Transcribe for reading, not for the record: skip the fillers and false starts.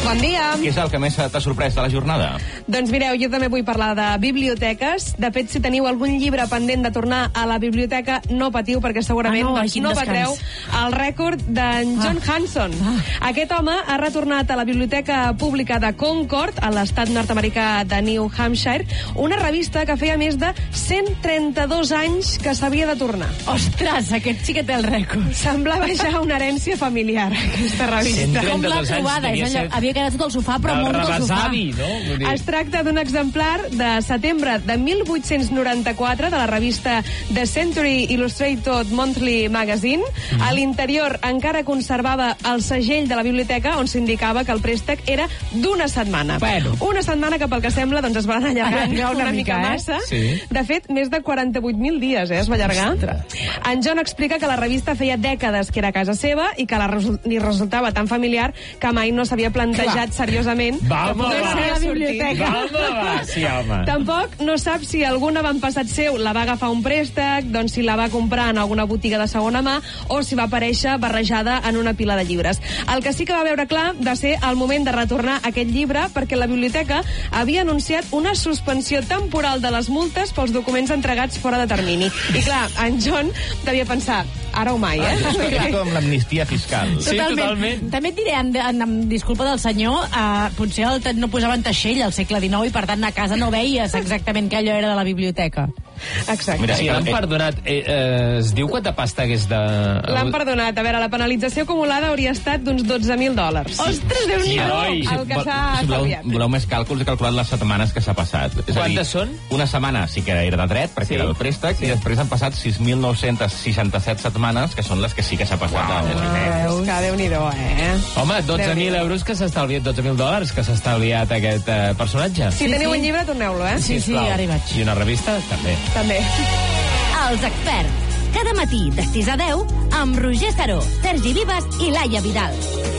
Bon dia. Què és el que més t'ha sorprès de la jornada? Doncs mireu, jo també vull parlar de biblioteques. De fet, si teniu algun llibre pendent de tornar a la biblioteca, no patiu, perquè segurament no batreu el rècord d'en John Hanson. Aquest home ha retornat a la Biblioteca Pública de Concord, a l'estat nord-americà de New Hampshire, una revista que feia més de 132 anys que s'havia de tornar. Ostres, aquest sí que té el rècord. Semblava ja una herència familiar, aquesta revista. Com l'ha trobada? Havia quedat tot al sofà, però molt del sofà. No? Es tracta d'un exemplar de setembre de 1894 de la revista The Century Illustrated Monthly Magazine. A l'interior encara conservava el segell de la biblioteca on s'indicava que el préstec era d'una setmana. Una setmana que pel que sembla doncs es va anar allargant una mica massa. De fet, més de 48.000 dies es va allargar. En John explica que la revista feia dècades que era a casa seva i que li resultava tan familiar que mai no s'havia plantejat seriosament la biblioteca. Sí, home. Tampoc no sap si algun avantpassat seu la va agafar un préstec, doncs si la va comprar en alguna botiga de segona mà o si va aparèixer barrejada en una pila de llibres. El que sí que va veure clar va ser el moment de retornar aquest llibre, perquè la biblioteca havia anunciat una suspensió temporal de les multes pels documents entregats fora de termini. I clar, en John devia pensar, ara o mai, És com l'amnistia fiscal. Sí, totalment. També et diré, amb disculpa del senyor, potser no posaven teixell al segle XIX i per tant a casa no veies exactament que allò era de la biblioteca. Exacte. Mira, si l'han perdonat, es diu quanta pasta hagués de... L'han perdonat. A veure, la penalització acumulada hauria estat d'uns $12.000. Ostres, Déu-n'hi-do! El que s'ha estalviat. Si voleu més càlculs, he calculat les setmanes que s'ha passat. Quantes són? Una setmana sí que era de dret, perquè era el préstec, i després han passat 6.967 setmanes, que són les que sí que s'ha passat. Veus que Déu-n'hi-do, Home, 12.000 euros que s'ha estalviat, $12.000 que s'ha estalviat aquest personatge. Si teniu un llibre, torneu-lo, Sí, ara hi vaig. I una revista, també. També. Els experts. Cada matí de 6 a 10 amb Roger Saró, Sergi Vives i Laia Vidal.